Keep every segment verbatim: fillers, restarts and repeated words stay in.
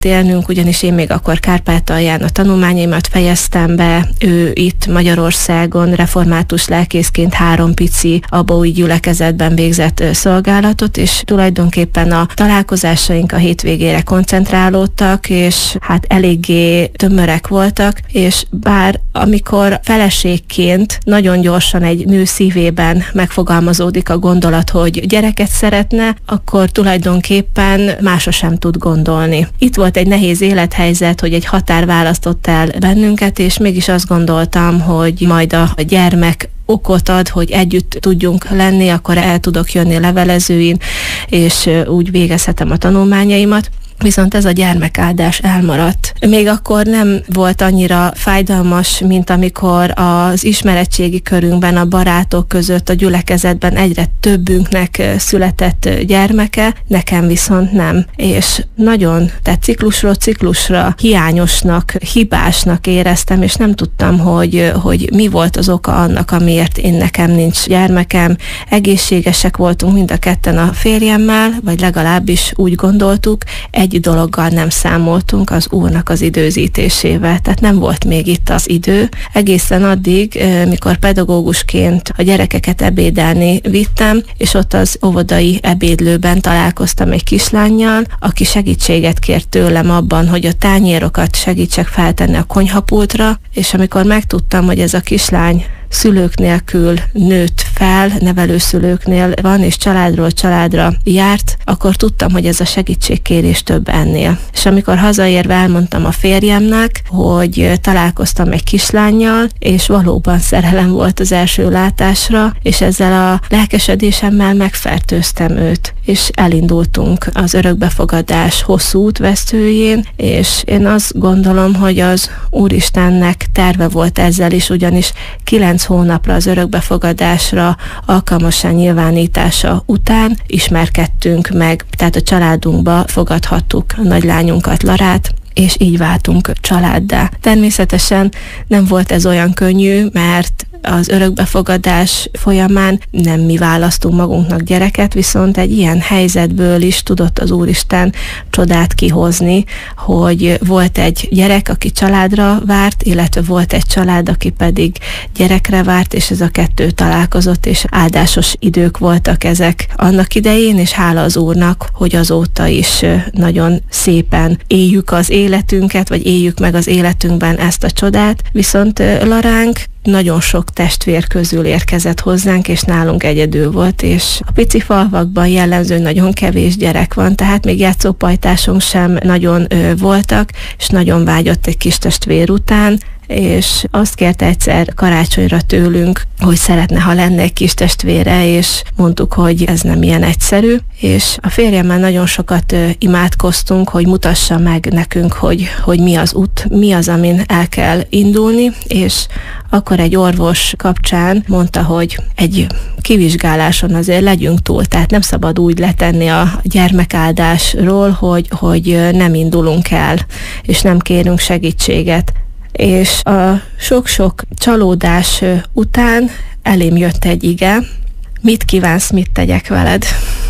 élnünk, ugyanis én még akkor Kárpátalján a tanulmányaimat fejeztem be, ő itt Magyarországon református lelkészként három pici abbaúj gyülekezetben végzett szolgálatot, és tulajdonképpen a találkozásaink a hétvégére koncentrálódtak, és hát eléggé tömörek voltak, és bár amikor feleségként nagyon gyorsan egy nő szívében megfogalmazódik a gondolat, hogy gyereket szeretne, akkor tulajdonképpen másra sem tud gondolni. Itt volt egy nehéz élethelyzet, hogy egy határ választott el bennünket, és mégis azt gondoltam, hogy majd a gyermek okot ad, hogy együtt tudjunk lenni, akkor el tudok jönni levelezőin, és úgy végezhetem a tanulmányaimat. Viszont ez a gyermekáldás elmaradt. Még akkor nem volt annyira fájdalmas, mint amikor az ismeretségi körünkben, a barátok között, a gyülekezetben egyre többünknek született gyermeke, nekem viszont nem. És nagyon, tehát ciklusról ciklusra hiányosnak, hibásnak éreztem, és nem tudtam, hogy, hogy mi volt az oka annak, amiért én nekem nincs gyermekem. Egészségesek voltunk mind a ketten a férjemmel, vagy legalábbis úgy gondoltuk, egy egy dologgal nem számoltunk, az Úrnak az időzítésével, tehát nem volt még itt az idő. Egészen addig, mikor pedagógusként a gyerekeket ebédelni vittem, és ott az óvodai ebédlőben találkoztam egy kislánnyal, aki segítséget kért tőlem abban, hogy a tányérokat segítsek feltenni a konyhapultra, és amikor megtudtam, hogy ez a kislány szülők nélkül nőtt fel, nevelőszülőknél van, és családról családra járt, akkor tudtam, hogy ez a segítségkérés több ennél. És amikor hazaérve elmondtam a férjemnek, hogy találkoztam egy kislánnyal, és valóban szerelem volt az első látásra, és ezzel a lelkesedésemmel megfertőztem őt, és elindultunk az örökbefogadás hosszú útvesztőjén, és én azt gondolom, hogy az Úristennek terve volt ezzel is, ugyanis kilenc hónapra az örökbefogadásra alkalmasan nyilvánítása után ismerkedtünk meg, tehát a családunkba fogadhattuk a nagylányunkat, Larát, és így váltunk családdá. Természetesen nem volt ez olyan könnyű, mert az örökbefogadás folyamán nem mi választunk magunknak gyereket, viszont egy ilyen helyzetből is tudott az Úristen csodát kihozni, hogy volt egy gyerek, aki családra várt, illetve volt egy család, aki pedig gyerekre várt, és ez a kettő találkozott, és áldásos idők voltak ezek annak idején, és hála az Úrnak, hogy azóta is nagyon szépen éljük az életünket, vagy éljük meg az életünkben ezt a csodát, viszont Laránk nagyon sok testvér közül érkezett hozzánk, és nálunk egyedül volt, és a pici falvakban jellemző nagyon kevés gyerek van, tehát még játszópajtásunk sem nagyon ö, voltak, és nagyon vágyott egy kis testvér után, és azt kérte egyszer karácsonyra tőlünk, hogy szeretne, ha lenne egy kis testvére, és mondtuk, hogy ez nem ilyen egyszerű, és a férjemmel nagyon sokat ö, imádkoztunk, hogy mutassa meg nekünk, hogy, hogy mi az út, mi az, amin el kell indulni, és akkor egy orvos kapcsán mondta, hogy egy kivizsgáláson azért legyünk túl, tehát nem szabad úgy letenni a gyermekáldásról, hogy, hogy nem indulunk el, és nem kérünk segítséget. És a sok-sok csalódás után elém jött egy ige, mit kívánsz, mit tegyek veled?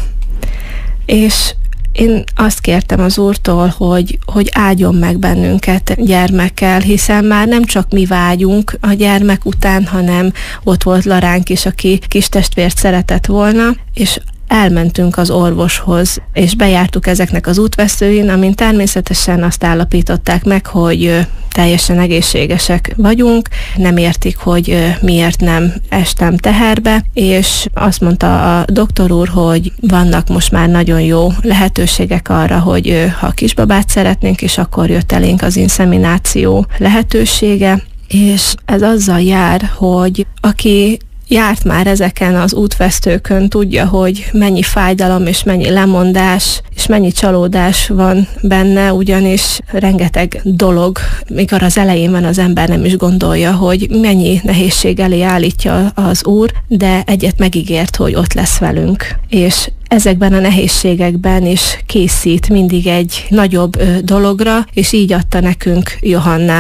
És én azt kértem az Úrtól, hogy, hogy áldjon meg bennünket gyermekkel, hiszen már nem csak mi vágyunk a gyermek után, hanem ott volt Laránk is, aki kis testvért szeretett volna, és elmentünk az orvoshoz, és bejártuk ezeknek az útvesztőin, amin természetesen azt állapították meg, hogy teljesen egészségesek vagyunk, nem értik, hogy miért nem estem teherbe, és azt mondta a doktor úr, hogy vannak most már nagyon jó lehetőségek arra, hogy ha kisbabát szeretnénk, és akkor jött elénk az inszemináció lehetősége, és ez azzal jár, hogy aki járt már ezeken az útvesztőkön, tudja, hogy mennyi fájdalom és mennyi lemondás és mennyi csalódás van benne, ugyanis rengeteg dolog, mikor az elején van, az ember nem is gondolja, hogy mennyi nehézség elé állítja az Úr, de egyet megígért, hogy ott lesz velünk. És ezekben a nehézségekben is készít mindig egy nagyobb dologra, és így adta nekünk Johannát.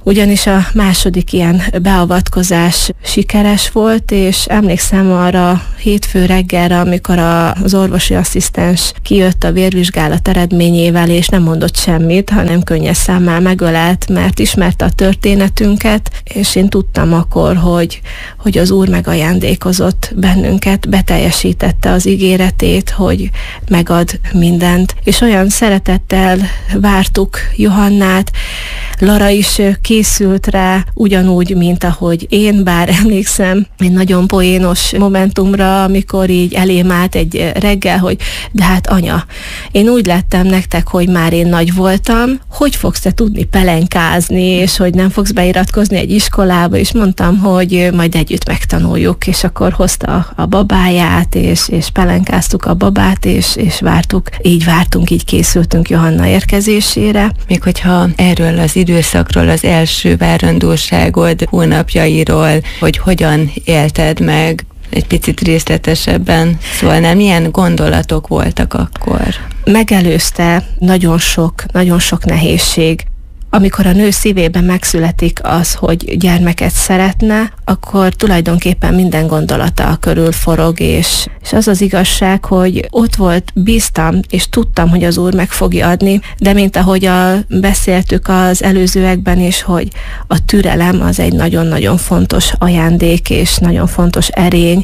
ugyanis a második ilyen beavatkozás sikeres volt, és emlékszem arra hétfő reggelre, amikor az orvosi asszisztens kijött a vérvizsgálat eredményével, és nem mondott semmit, hanem könnyes számmal megölelt, mert ismerte a történetünket, és én tudtam akkor, hogy, hogy az Úr megajándékozott bennünket, beteljesítette az ígéretét, hogy megad mindent, és olyan szeretettel vártuk Johannát. Lara is készült rá ugyanúgy, mint ahogy én, bár emlékszem egy nagyon poénos momentumra, amikor így elém állt egy reggel, hogy de hát anya, én úgy lettem nektek, hogy már én nagy voltam, hogy fogsz te tudni pelenkázni, és hogy nem fogsz beiratkozni egy iskolába, és mondtam, hogy majd együtt megtanuljuk, és akkor hozta a babáját, és, és pelenkáztuk a babát, és, és vártuk, így vártunk, így készültünk Johanna érkezésére. Még hogyha erről az időszakról, az első várandóságod hónapjairól, hogy hogyan élted meg, egy picit részletesebben szólnál, milyen gondolatok voltak akkor? Megelőzte nagyon sok, nagyon sok nehézség. Amikor a nő szívében megszületik az, hogy gyermeket szeretne, akkor tulajdonképpen minden gondolata körül forog, és, és az az igazság, hogy ott volt, bíztam, és tudtam, hogy az Úr meg fogja adni, de mint ahogy a, beszéltük az előzőekben is, hogy a türelem az egy nagyon-nagyon fontos ajándék, és nagyon fontos erény,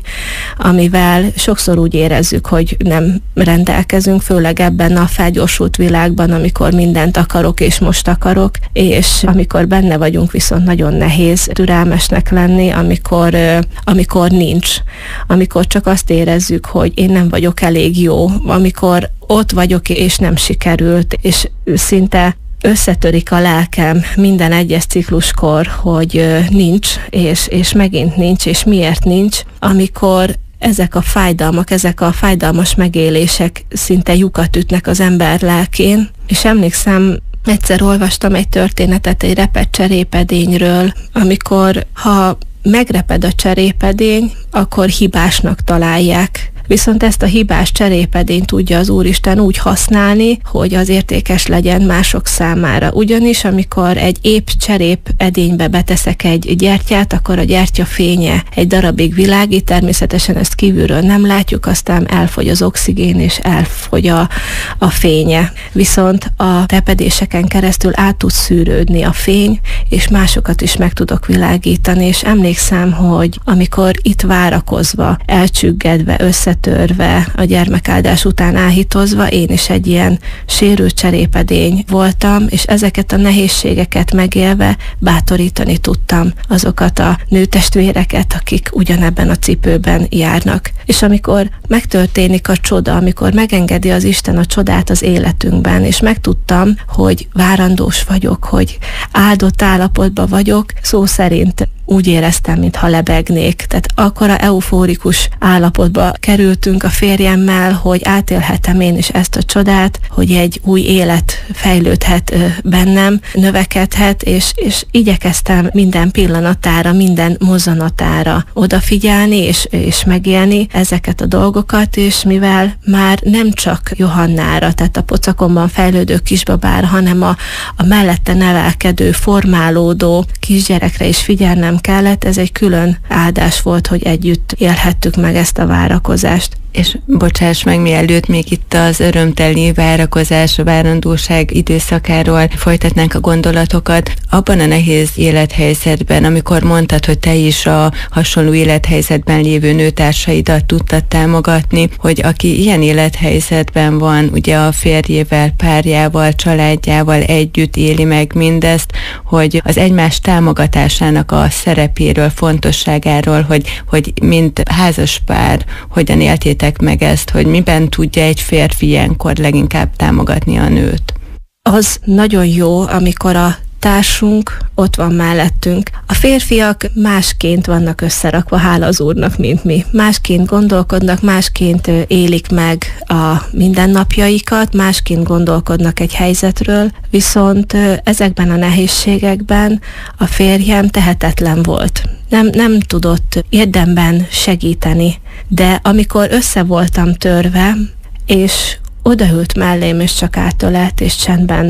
amivel sokszor úgy érezzük, hogy nem rendelkezünk, főleg ebben a felgyorsult világban, amikor mindent akarok, és most akarok, és amikor benne vagyunk, viszont nagyon nehéz türelmesnek lenni, amikor, amikor nincs, amikor csak azt érezzük, hogy én nem vagyok elég jó, amikor ott vagyok, és nem sikerült, és szinte összetörik a lelkem minden egyes cikluskor, hogy nincs, és, és megint nincs, és miért nincs, amikor ezek a fájdalmak, ezek a fájdalmas megélések szinte lyukat ütnek az ember lelkén, és emlékszem, egyszer olvastam egy történetet egy repett cserépedényről, amikor ha megreped a cserépedény, akkor hibásnak találják. Viszont ezt a hibás cserépedényt tudja az Úristen úgy használni, hogy az értékes legyen mások számára. Ugyanis, amikor egy épp cserép edénybe beteszek egy gyertyát, akkor a gyertya fénye egy darabig világít, természetesen ezt kívülről nem látjuk, aztán elfogy az oxigén, és elfogy a, a fénye. Viszont a repedéseken keresztül át tud szűrődni a fény, és másokat is meg tudok világítani, és emlékszem, hogy amikor itt várakozva, elcsüggedve, össze törve, a gyermekáldás után áhítozva, én is egy ilyen sérült cserépedény voltam, és ezeket a nehézségeket megélve bátorítani tudtam azokat a nőtestvéreket, akik ugyanebben a cipőben járnak. És amikor megtörténik a csoda, amikor megengedi az Isten a csodát az életünkben, és megtudtam, hogy várandós vagyok, hogy áldott állapotban vagyok, szó szerint úgy éreztem, mintha lebegnék. Tehát akkora eufórikus állapotba kerültünk a férjemmel, hogy átélhetem én is ezt a csodát, hogy egy új élet fejlődhet bennem, növekedhet, és, és igyekeztem minden pillanatára, minden mozzanatára odafigyelni, és, és megélni ezeket a dolgokat, és mivel már nem csak Johannára, tehát a pocakomban fejlődő kisbabára, hanem a, a mellette nevelkedő, formálódó kisgyerekre is figyelnem kellett, ez egy külön áldás volt, hogy együtt élhettük meg ezt a várakozást. És bocsáss meg, mielőtt még itt az örömteli várakozás, a várandóság időszakáról folytatnánk a gondolatokat, abban a nehéz élethelyzetben, amikor mondtad, hogy te is a hasonló élethelyzetben lévő nőtársaidat tudtad támogatni, hogy aki ilyen élethelyzetben van, ugye a férjével, párjával, családjával együtt éli meg mindezt, hogy az egymás támogatásának a szerepéről, fontosságáról, hogy, hogy mint házaspár, hogyan éltétek meg ezt, hogy miben tudja egy férfi ilyenkor leginkább támogatni a nőt? Az nagyon jó, amikor a társunk ott van mellettünk. A férfiak másként vannak összerakva, hála az Úrnak, mint mi. Másként gondolkodnak, másként élik meg a mindennapjaikat, másként gondolkodnak egy helyzetről, viszont ezekben a nehézségekben a férjem tehetetlen volt. Nem, nem tudott érdemben segíteni, de amikor össze voltam törve, és odaült mellém, és csak átölelt, és csendben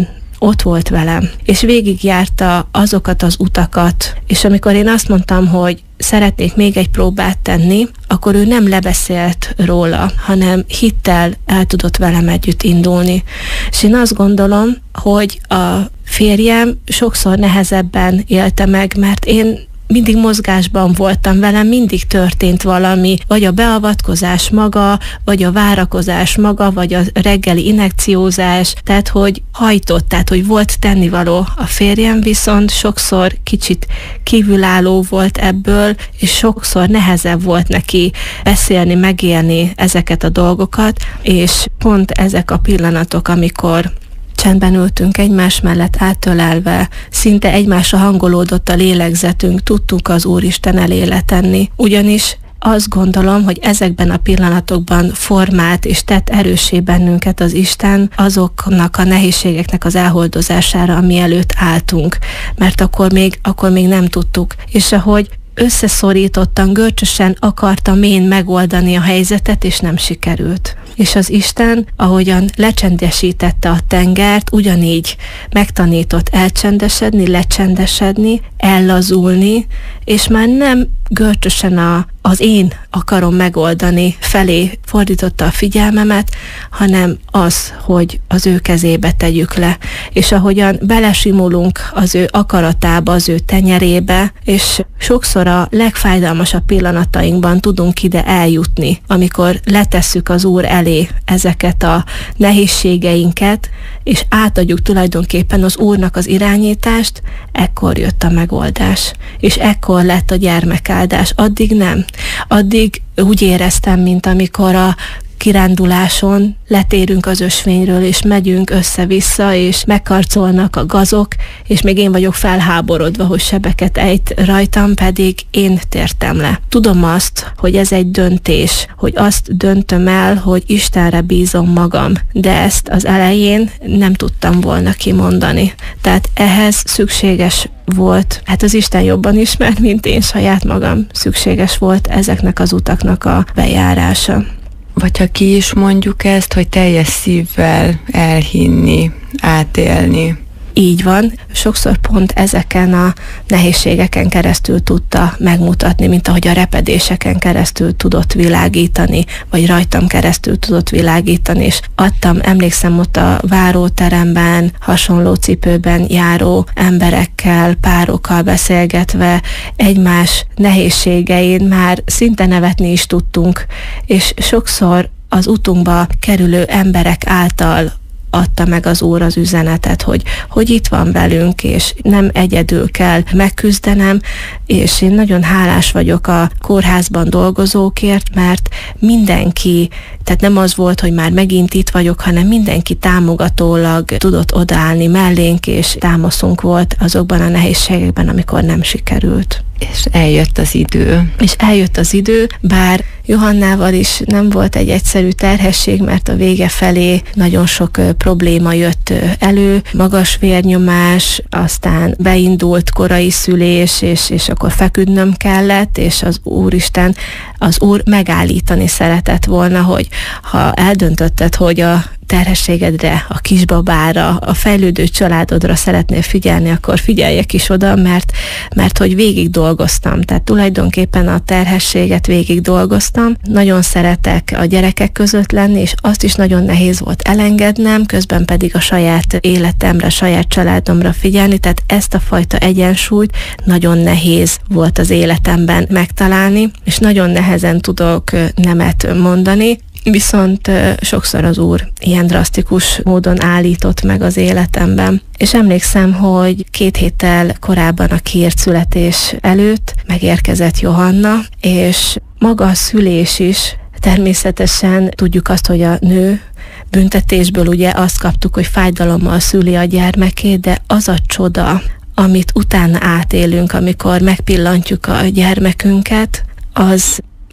ott volt velem, és végigjárta azokat az utakat, és amikor én azt mondtam, hogy szeretnék még egy próbát tenni, akkor ő nem lebeszélt róla, hanem hittel el tudott velem együtt indulni. És én azt gondolom, hogy a férjem sokszor nehezebben élte meg, mert én mindig mozgásban voltam velem, mindig történt valami, vagy a beavatkozás maga, vagy a várakozás maga, vagy a reggeli injekciózás, tehát hogy hajtott, tehát hogy volt tennivaló. A férjem viszont sokszor kicsit kívülálló volt ebből, és sokszor nehezebb volt neki beszélni, megélni ezeket a dolgokat, és pont ezek a pillanatok, amikor csendben ültünk egymás mellett átölelve, szinte egymásra hangolódott a lélegzetünk, tudtuk az Úristen elé letenni. Ugyanis azt gondolom, hogy ezekben a pillanatokban formált és tett erőssé bennünket az Isten azoknak a nehézségeknek az elholdozására, ami előtt álltunk. Mert akkor még, akkor még nem tudtuk. És ahogy összeszorítottan, görcsösen akartam én megoldani a helyzetet, és nem sikerült. És az Isten, ahogyan lecsendesítette a tengert, ugyanígy megtanított elcsendesedni, lecsendesedni, ellazulni, és már nem görcsösen a, az én akarom megoldani felé fordította a figyelmemet, hanem az, hogy az ő kezébe tegyük le. És ahogyan belesimulunk az ő akaratába, az ő tenyerébe, és sokszor a legfájdalmasabb pillanatainkban tudunk ide eljutni, amikor letesszük az Úr elé ezeket a nehézségeinket, és átadjuk tulajdonképpen az Úrnak az irányítást, ekkor jött a megoldás. És ekkor lett a gyermekáldás. Addig nem. Addig úgy éreztem, mint amikor a kiránduláson letérünk az ösvényről, és megyünk össze-vissza, és megkarcolnak a gazok, és még én vagyok felháborodva, hogy sebeket ejt rajtam, pedig én tértem le. Tudom azt, hogy ez egy döntés, hogy azt döntöm el, hogy Istenre bízom magam, de ezt az elején nem tudtam volna kimondani. Tehát ehhez szükséges volt, hát az Isten jobban ismert, mint én saját magam, szükséges volt ezeknek az utaknak a bejárása. Vagy ha ki is mondjuk ezt, hogy teljes szívvel elhinni, átélni. Így van, sokszor pont ezeken a nehézségeken keresztül tudta megmutatni, mint ahogy a repedéseken keresztül tudott világítani, vagy rajtam keresztül tudott világítani, és adtam, emlékszem ott a váróteremben, hasonló cipőben járó emberekkel, párokkal beszélgetve, egymás nehézségein már szinte nevetni is tudtunk, és sokszor az utunkba kerülő emberek által adta meg az Úr az üzenetet, hogy, hogy itt van velünk, és nem egyedül kell megküzdenem, és én nagyon hálás vagyok a kórházban dolgozókért, mert mindenki, tehát nem az volt, hogy már megint itt vagyok, hanem mindenki támogatólag tudott odaállni mellénk, és támaszunk volt azokban a nehézségekben, amikor nem sikerült. És eljött az idő. És eljött az idő, bár Johannával is nem volt egy egyszerű terhesség, mert a vége felé nagyon sok ö, probléma jött ö, elő, magas vérnyomás, aztán beindult korai szülés, és, és akkor feküdnöm kellett, és az Úristen, az Úr megállítani szeretett volna, hogy ha eldöntötted, hogy a terhességedre, a kisbabára, a fejlődő családodra szeretnél figyelni, akkor figyeljek is oda, mert, mert hogy végig dolgoztam. Tehát tulajdonképpen a terhességet végig dolgoztam. Nagyon szeretek a gyerekek között lenni, és azt is nagyon nehéz volt elengednem, közben pedig a saját életemre, saját családomra figyelni, tehát ezt a fajta egyensúlyt nagyon nehéz volt az életemben megtalálni, és nagyon nehezen tudok nemet mondani. Viszont sokszor az Úr ilyen drasztikus módon állított meg az életemben. És emlékszem, hogy két héttel korábban a kiírt születés előtt megérkezett Johanna, és maga a szülés is, természetesen tudjuk azt, hogy a nő büntetésből ugye azt kaptuk, hogy fájdalommal szüli a gyermekét, de az a csoda, amit utána átélünk, amikor megpillantjuk a gyermekünket, az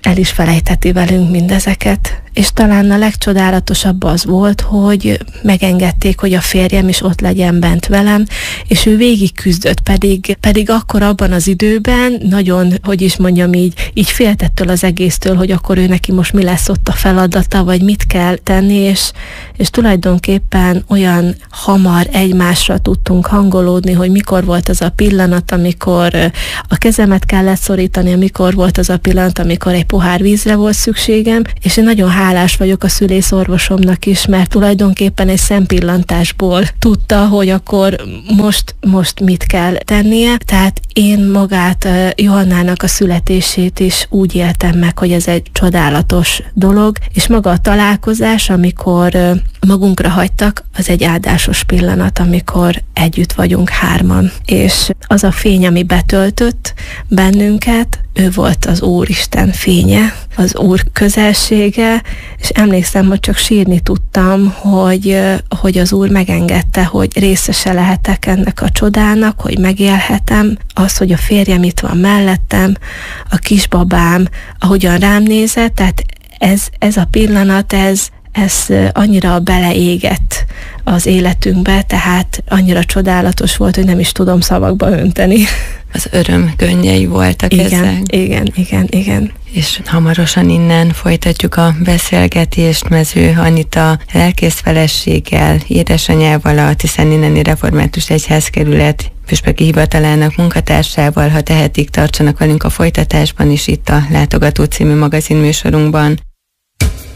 el is felejteti velünk mindezeket. És talán a legcsodálatosabb az volt, hogy megengedték, hogy a férjem is ott legyen bent velem, és ő végig küzdött, pedig, pedig akkor abban az időben nagyon, hogy is mondjam így, így féltettől az egésztől, hogy akkor ő neki most mi lesz ott a feladata, vagy mit kell tenni, és, és tulajdonképpen olyan hamar egymásra tudtunk hangolódni, hogy mikor volt az a pillanat, amikor a kezemet kellett szorítani, amikor volt az a pillanat, amikor egy pohár vízre volt szükségem, és én nagyon hálás vagyok a szülészorvosomnak is, mert tulajdonképpen egy szempillantásból tudta, hogy akkor most, most mit kell tennie. Tehát én magát Johannának a születését is úgy éltem meg, hogy ez egy csodálatos dolog, és maga a találkozás, amikor magunkra hagytak, az egy áldásos pillanat, amikor együtt vagyunk hárman. És az a fény, ami betöltött bennünket, ő volt az Úristen fénye, az Úr közelsége, és emlékszem, hogy csak sírni tudtam, hogy, hogy az Úr megengedte, hogy részese lehetek ennek a csodának, hogy megélhetem, az, hogy a férjem itt van mellettem, a kisbabám, ahogyan rám nézett, tehát ez, ez a pillanat, ez, ez annyira beleégett az életünkbe, tehát annyira csodálatos volt, hogy nem is tudom szavakba önteni. Az öröm könnyei voltak igen, ezek. Igen, igen, igen. És hamarosan innen folytatjuk a beszélgetést Mező Anita lelkész feleséggel, édesanyával, a Tiszáninneni Református Egyházkerület püspöki hivatalának munkatársával. Ha tehetik, tartsanak velünk a folytatásban is itt a Látogató című magazinműsorunkban.